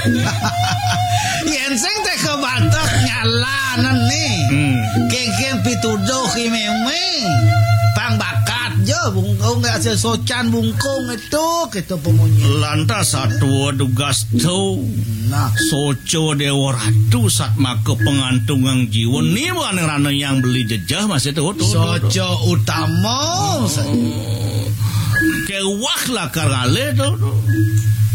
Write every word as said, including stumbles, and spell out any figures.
Yen sing teh kebatek nyalanan nih. Hmm. Kengkeng pituduh kimeme. Pang bakat jo bungkung hasil socan bungkung itu gitu pemunyi. Lantas satu dugas tuh. Nah, soco dewa ratu saat make pengantungan jiwa nih bukan rana yang beli jejah masih tuh. Soco utama. Oh. Kewah lah karale tuh.